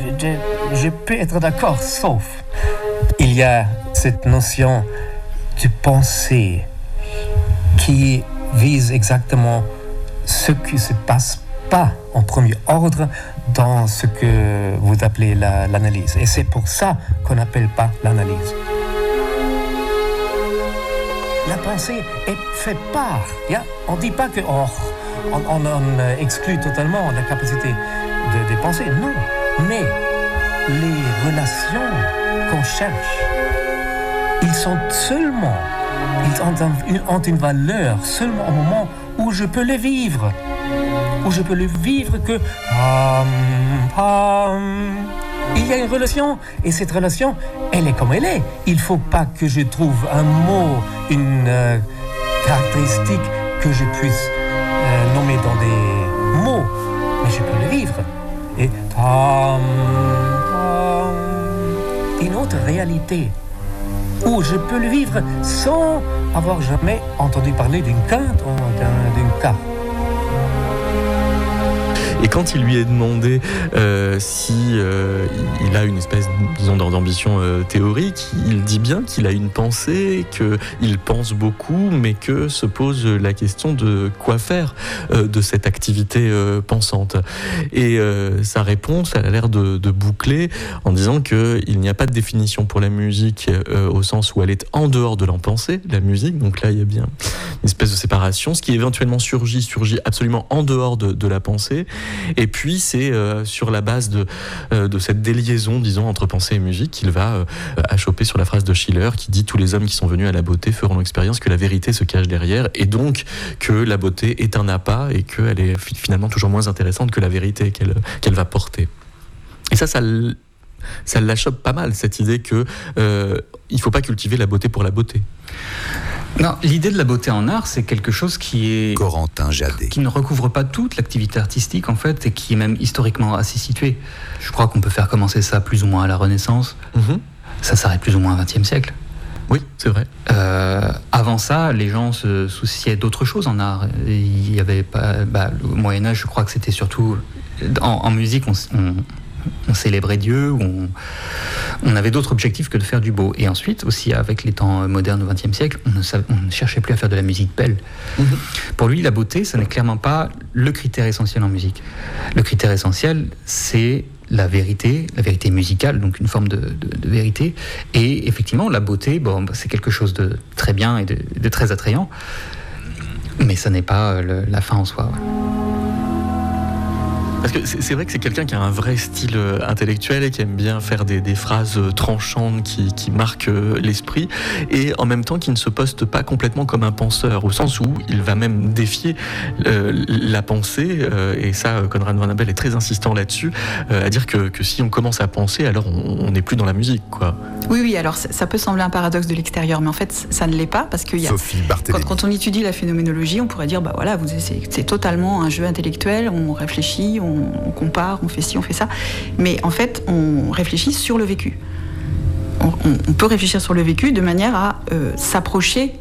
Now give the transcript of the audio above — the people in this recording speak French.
je peux être d'accord, sauf il y a cette notion de pensée qui vise exactement ce qui ne se passe pas en premier ordre dans ce que vous appelez l'analyse. Et c'est pour ça qu'on n'appelle pas l'analyse. La pensée est fait part. On ne dit pas qu'on exclut totalement la capacité de penser. Non. Mais les relations qu'on cherche, ils ont une valeur seulement au moment où je peux les vivre. Où je peux les vivre que... Il y a une relation, et cette relation, elle est comme elle est. Il ne faut pas que je trouve un mot, une caractéristique que je puisse nommer dans des mots, mais je peux le vivre. Et une autre réalité où je peux le vivre sans avoir jamais entendu parler d'une quinte ou d'une carte. Et quand il lui est demandé si il a une espèce, disons, d'ambition théorique, il dit bien qu'il a une pensée, qu'il pense beaucoup, mais que se pose la question de quoi faire de cette activité pensante. Et sa réponse, elle a l'air de boucler en disant qu'il n'y a pas de définition pour la musique au sens où elle est en dehors de la pensée, la musique. Donc là, il y a bien une espèce de séparation. Ce qui éventuellement surgit absolument en dehors de la pensée. Et puis c'est sur la base de cette déliaison, disons, entre pensée et musique qu'il va achoper sur la phrase de Schiller qui dit « Tous les hommes qui sont venus à la beauté feront l'expérience que la vérité se cache derrière » et donc que la beauté est un appât et qu'elle est finalement toujours moins intéressante que la vérité qu'elle va porter. Et ça l'achoppe pas mal, cette idée que il faut pas cultiver la beauté pour la beauté. Non, l'idée de la beauté en art, c'est quelque chose qui ne recouvre pas toute l'activité artistique en fait, et qui est même historiquement assez situé. Je crois qu'on peut faire commencer ça plus ou moins à la Renaissance. Ça s'arrête plus ou moins au XXe siècle. Oui, c'est vrai. Avant ça, les gens se souciaient d'autre chose en art. Il y avait pas, le Moyen-Âge, je crois que c'était surtout en musique, on célébrait Dieu, on avait d'autres objectifs que de faire du beau. Et ensuite, aussi avec les temps modernes au XXe siècle, on ne cherchait plus à faire de la musique belle. Pour lui, la beauté, ça n'est clairement pas le critère essentiel en musique. Le critère essentiel, c'est la vérité musicale, donc une forme de vérité. Et effectivement, la beauté, c'est quelque chose de très bien et de très attrayant, mais ça n'est pas la fin en soi. Ouais. Parce que c'est vrai que c'est quelqu'un qui a un vrai style intellectuel et qui aime bien faire des phrases tranchantes qui marquent l'esprit, et en même temps qui ne se poste pas complètement comme un penseur, au sens où il va même défier la pensée, et ça, Conrad Van Abel est très insistant là-dessus, à dire que si on commence à penser, alors on n'est plus dans la musique, quoi. Oui, alors ça peut sembler un paradoxe de l'extérieur, mais en fait ça ne l'est pas, parce que quand on étudie la phénoménologie, on pourrait dire c'est totalement un jeu intellectuel, on réfléchit, on compare, on fait ci, on fait ça, mais en fait on réfléchit sur le vécu. On peut réfléchir sur le vécu de manière à s'approcher